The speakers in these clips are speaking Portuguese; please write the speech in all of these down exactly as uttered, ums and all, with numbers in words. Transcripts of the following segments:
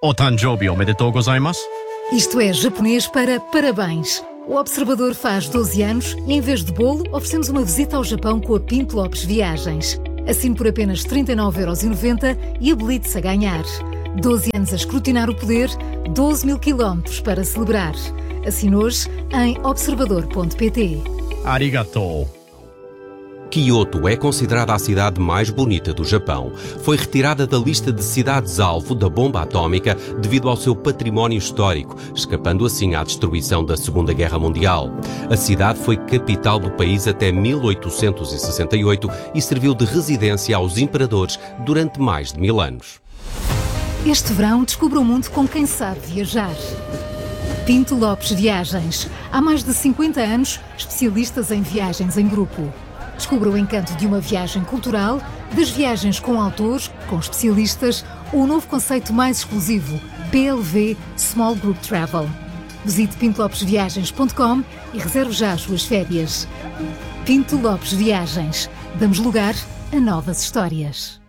Otanjobi omedetou gozaimasu. Isto é japonês para parabéns. O Observador faz doze anos e, em vez de bolo, oferecemos uma visita ao Japão com a Pinto Lopes Viagens. Assine por apenas trinta e nove euros e noventa e habilite-se a ganhar. doze anos a escrutinar o poder, doze mil quilómetros para celebrar. Assine hoje em observador ponto pt. Arigatou. Kyoto é considerada a cidade mais bonita do Japão. Foi retirada da lista de cidades-alvo da bomba atómica devido ao seu património histórico, escapando assim à destruição da Segunda Guerra Mundial. A cidade foi capital do país até mil oitocentos e sessenta e oito e serviu de residência aos imperadores durante mais de mil anos. Este verão descubra o mundo com quem sabe viajar. Pinto Lopes Viagens. Há mais de cinquenta anos, especialistas em viagens em grupo. Descubra o encanto de uma viagem cultural, das viagens com autores, com especialistas, ou o novo conceito mais exclusivo, P L V Small Group Travel. Visite pinto lopes viagens ponto com e reserve já as suas férias. Pinto Lopes Viagens. Damos lugar a novas histórias.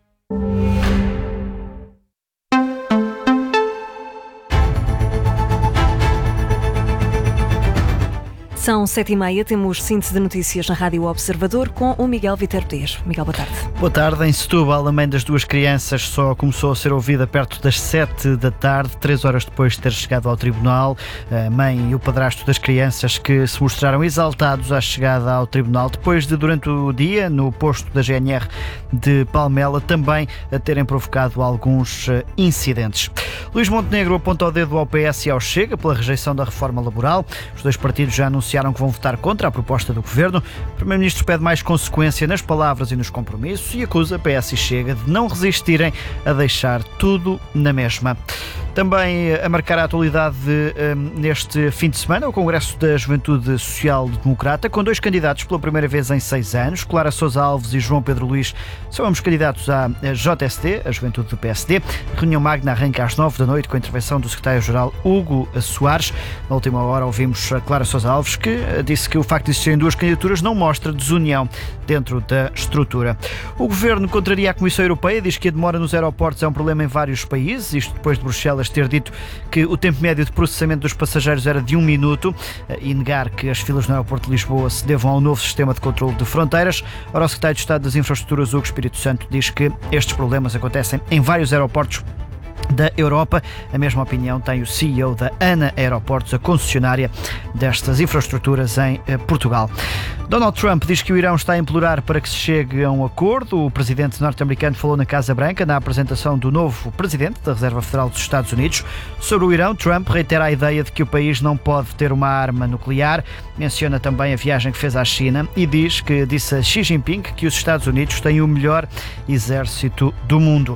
São sete e meia, temos síntese de notícias na Rádio Observador com o Miguel Viterbo Dias. Miguel, boa tarde. Boa tarde. Em Setúbal, a mãe das duas crianças só começou a ser ouvida perto das sete da tarde, três horas depois de ter chegado ao tribunal. A mãe e o padrasto das crianças que se mostraram exaltados à chegada ao tribunal, depois de, durante o dia, no posto da G N R de Palmela, também a terem provocado alguns incidentes. Luís Montenegro aponta o dedo ao P S e ao Chega pela rejeição da reforma laboral. Os dois partidos já anunciaram que vão votar contra a proposta do Governo. O Primeiro-Ministro pede mais consequência nas palavras e nos compromissos e acusa P S e Chega de não resistirem a deixar tudo na mesma. Também a marcar a atualidade um, neste fim de semana, o Congresso da Juventude Social Democrata, com dois candidatos pela primeira vez em seis anos. Clara Sousa Alves e João Pedro Luís são ambos candidatos à J S D, a Juventude do P S D. A reunião magna arranca às nove da noite com a intervenção do secretário-geral Hugo Soares. Na última hora ouvimos a Clara Sousa Alves, que disse que o facto de existirem duas candidaturas não mostra desunião dentro da estrutura. O Governo contraria a Comissão Europeia, diz que a demora nos aeroportos é um problema em vários países, isto depois de Bruxelas ter dito que o tempo médio de processamento dos passageiros era de um minuto e negar que as filas no aeroporto de Lisboa se devam ao novo sistema de controle de fronteiras. Ora, o secretário de Estado das Infraestruturas, Hugo Espírito Santo, diz que estes problemas acontecem em vários aeroportos da Europa. A mesma opinião tem o C E O da ANA Aeroportos, a concessionária destas infraestruturas em Portugal. Donald Trump diz que o Irão está a implorar para que se chegue a um acordo. O presidente norte-americano falou na Casa Branca na apresentação do novo presidente da Reserva Federal dos Estados Unidos. Sobre o Irão, Trump reitera a ideia de que o país não pode ter uma arma nuclear. Menciona também a viagem que fez à China e diz que disse a Xi Jinping que os Estados Unidos têm o melhor exército do mundo.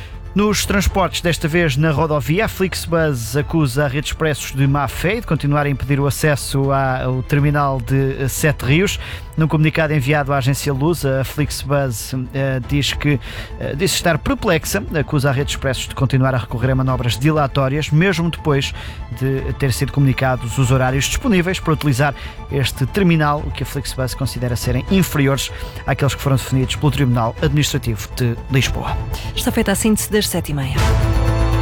Nos transportes, desta vez na rodovia, a Flixbus acusa a Rede Expressos de má fé e de continuar a impedir o acesso ao terminal de Sete Rios. Num comunicado enviado à agência Lusa, a Flixbus uh, diz que uh, diz estar perplexa, acusa a Rede Expressos de continuar a recorrer a manobras dilatórias, mesmo depois de ter sido comunicados os horários disponíveis para utilizar este terminal, o que a Flixbus considera serem inferiores àqueles que foram definidos pelo Tribunal Administrativo de Lisboa. Está feita a síntese das sete e meia.